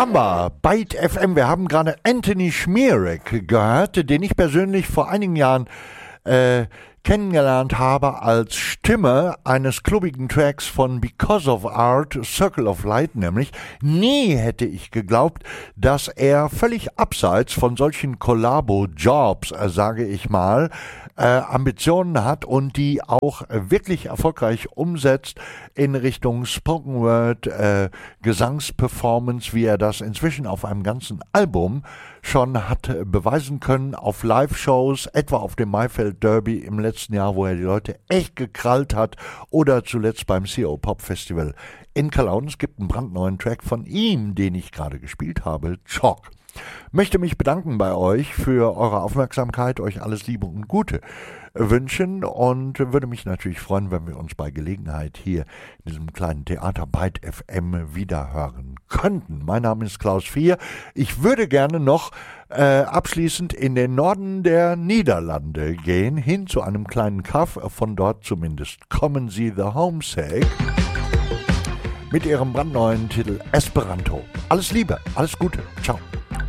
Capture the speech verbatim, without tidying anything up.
Caramba, Byte F M. Wir haben gerade Anthony Schmierek gehört, den ich persönlich vor einigen Jahren äh, kennengelernt habe als Stimme eines klubbigen Tracks von Because of Art, Circle of Light nämlich. Nie hätte ich geglaubt, dass er völlig abseits von solchen Collabo-Jobs, äh, sage ich mal, äh, Ambitionen hat und die auch äh, wirklich erfolgreich umsetzt in Richtung Spoken Word, äh, Gesangsperformance, wie er das inzwischen auf einem ganzen Album schon hat beweisen können, auf Live-Shows, etwa auf dem Maifeld Derby im letzten Jahr, wo er die Leute echt gekrallt hat, oder zuletzt beim C O Pop Festival in Cologne. Es gibt einen brandneuen Track von ihm, den ich gerade gespielt habe, Chalk. Möchte mich bedanken bei euch für eure Aufmerksamkeit, euch alles Liebe und Gute wünschen und würde mich natürlich freuen, wenn wir uns bei Gelegenheit hier in diesem kleinen Theater Byte F M wiederhören könnten. Mein Name ist Klaus Vier. Ich würde gerne noch äh, abschließend in den Norden der Niederlande gehen, hin zu einem kleinen Kaff, von dort zumindest kommen sie, The Homesick, mit ihrem brandneuen Titel Esperanto. Alles Liebe, alles Gute, ciao.